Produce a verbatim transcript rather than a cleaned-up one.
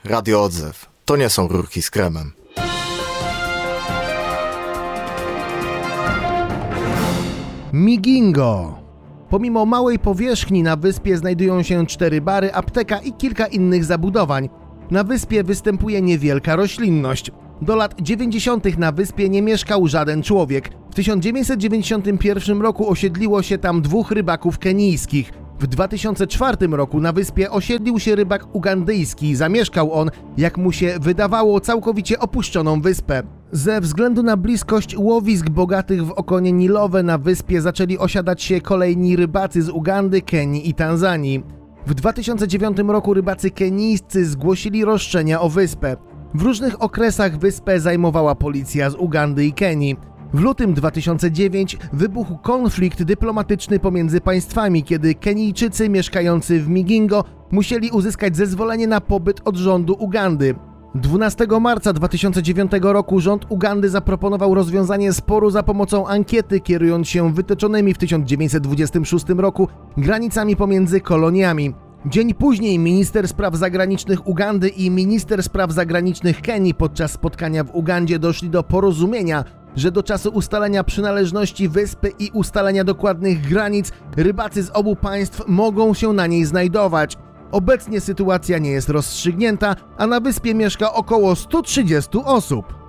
Radio Odzew. To nie są rurki z kremem. Migingo. Pomimo małej powierzchni na wyspie znajdują się cztery bary, apteka i kilka innych zabudowań. Na wyspie występuje niewielka roślinność. Do lat dziewięćdziesiątych na wyspie nie mieszkał żaden człowiek. W tysiąc dziewięćset dziewięćdziesiątym pierwszym roku osiedliło się tam dwóch rybaków kenijskich. W dwa tysiące czwartym roku na wyspie osiedlił się rybak ugandyjski. Zamieszkał on, jak mu się wydawało, całkowicie opuszczoną wyspę. Ze względu na bliskość łowisk bogatych w okonie nilowe na wyspie zaczęli osiadać się kolejni rybacy z Ugandy, Kenii i Tanzanii. W dwa tysiące dziewiątym roku rybacy kenijscy zgłosili roszczenia o wyspę. W różnych okresach wyspę zajmowała policja z Ugandy i Kenii. W lutym dwa tysiące dziewiątego wybuchł konflikt dyplomatyczny pomiędzy państwami, kiedy Kenijczycy mieszkający w Migingo musieli uzyskać zezwolenie na pobyt od rządu Ugandy. dwunastego marca dwa tysiące dziewiątego roku rząd Ugandy zaproponował rozwiązanie sporu za pomocą ankiety, kierując się wytyczonymi w tysiąc dziewięćset dwudziestym szóstym roku granicami pomiędzy koloniami. Dzień później minister spraw zagranicznych Ugandy i minister spraw zagranicznych Kenii podczas spotkania w Ugandzie doszli do porozumienia, że do czasu ustalenia przynależności wyspy i ustalenia dokładnych granic rybacy z obu państw mogą się na niej znajdować. Obecnie sytuacja nie jest rozstrzygnięta, a na wyspie mieszka około sto trzydzieści osób.